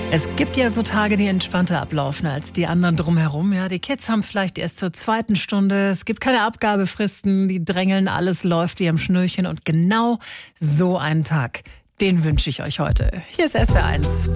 Es gibt ja so Tage, die entspannter ablaufen als die anderen drumherum. Ja, die Kids haben vielleicht erst zur 2. Stunde. Es gibt keine Abgabefristen, die drängeln, alles läuft wie am Schnürchen. Und genau so einen Tag, den wünsche ich euch heute. Hier ist SWR1.